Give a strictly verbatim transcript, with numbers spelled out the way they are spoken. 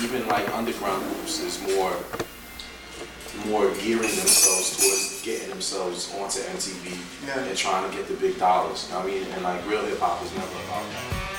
even like underground groups is more more gearing themselves towards getting themselves onto M T V yeah. and trying to get the big dollars. I mean, and like real hip hop was never about that.